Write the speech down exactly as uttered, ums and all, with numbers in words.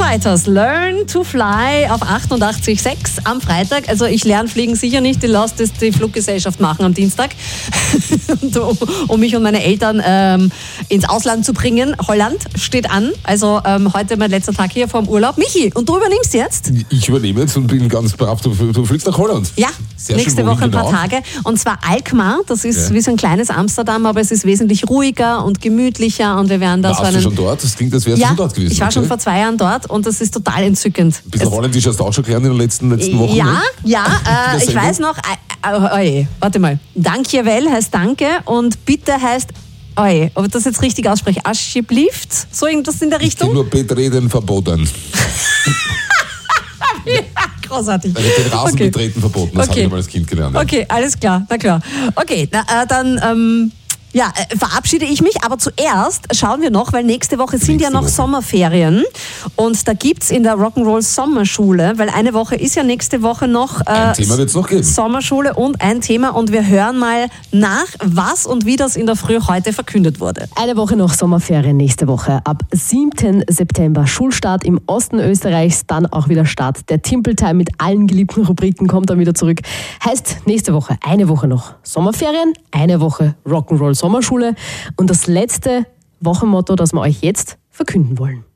Fighters, Learn to Fly auf achtundachtzig Komma sechs am Freitag. Also ich lerne Fliegen sicher nicht, ich lasse das die Fluggesellschaft machen am Dienstag, um, um mich und meine Eltern ähm, ins Ausland zu bringen. Holland steht an, also ähm, heute mein letzter Tag hier vor dem Urlaub. Michi, und du übernimmst jetzt? Ich übernehme jetzt und bin ganz brav, du, du fliegst nach Holland. Ja, Sehr nächste schön, Woche ein genau? paar Tage. Und zwar Alkmaar, das ist Ja. wie so ein kleines Amsterdam, aber es ist wesentlich ruhiger und gemütlicher und wir werden da Warst so einen... du schon dort? Das klingt, als wärst Ja, du schon dort gewesen. ich war okay? schon vor zwei Jahren dort und das ist total entzückend. Ein bisschen Es- Holländisch hast du auch schon gelernt in den letzten, letzten Wochen. Ja, ne? ja, äh, ich Sendung? weiß noch, äh, äh, oje, warte mal, Dankjewel heißt Danke und Bitte heißt, oje, ob ich das jetzt richtig ausspreche, Aschiblieft, so irgendwas in der Ich kenne Richtung? nur Betreten verboten. Ja, großartig. Also den Rasen Okay. betreten verboten, das Okay. habe ich mal als Kind gelernt. Ja. Okay, alles klar, na klar. Okay, na, äh, dann ähm, ja, äh, verabschiede ich mich, aber zuerst schauen wir noch, weil nächste Woche sind Nächste ja noch Woche. Sommerferien und da gibt's in der Rock'n'Roll Sommerschule, weil eine Woche ist ja nächste Woche noch äh, Ein Thema wird's noch geben. Sommerschule und ein Thema und wir hören mal nach, was und wie das in der Früh heute verkündet wurde. Eine Woche noch Sommerferien nächste Woche. Ab siebten September Schulstart im Osten Österreichs, dann auch wieder Start. Der Timpeltime mit allen geliebten Rubriken kommt dann wieder zurück. Heißt nächste Woche, eine Woche noch Sommerferien, eine Woche Rock'n'Roll Sommerschule und das letzte Wochenmotto, das wir euch jetzt verkünden wollen.